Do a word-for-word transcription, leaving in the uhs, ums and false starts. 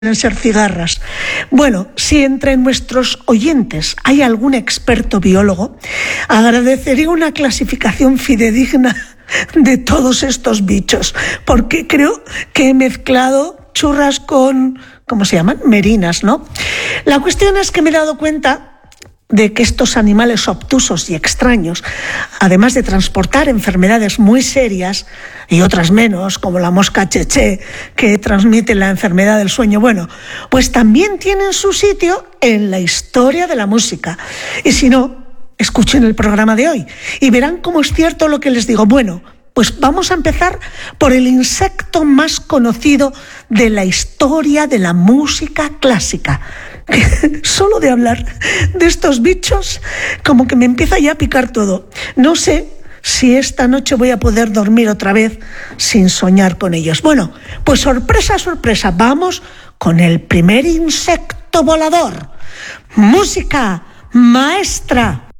Pueden ser cigarras. Bueno, si entre nuestros oyentes hay algún experto biólogo, agradecería una clasificación fidedigna de todos estos bichos, porque creo que he mezclado churras con, ¿cómo se llaman? Merinas, ¿no? La cuestión es que me he dado cuenta de que estos animales obtusos y extraños, además de transportar enfermedades muy serias y otras menos, como la mosca cheche, que transmite la enfermedad del sueño, bueno, pues también tienen su sitio en la historia de la música. Y si no, escuchen el programa de hoy y verán cómo es cierto lo que les digo. Bueno, pues vamos a empezar por el insecto más conocido de la historia de la música clásica. Solo de hablar de estos bichos, como que me empieza ya a picar todo. No sé si esta noche voy a poder dormir otra vez sin soñar con ellos. Bueno, pues sorpresa, sorpresa, vamos con el primer insecto volador. Música, maestra.